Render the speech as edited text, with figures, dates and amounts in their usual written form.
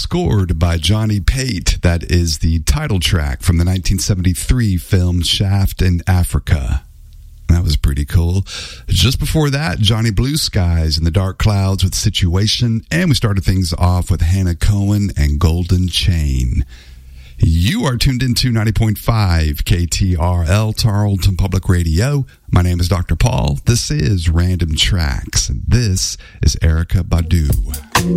scored by Johnny Pate. That is the title track from the 1973 film Shaft in Africa. That was pretty cool. Just before that, Johnny Blue Skies and the Dark Clouds with Situation. And we started things off with Hannah Cohen and Golden Chain. You are tuned into 90.5 KTRL, Tarleton Public Radio. My name is Dr. Paul. This is Random Tracks, and this is Erykah Badu.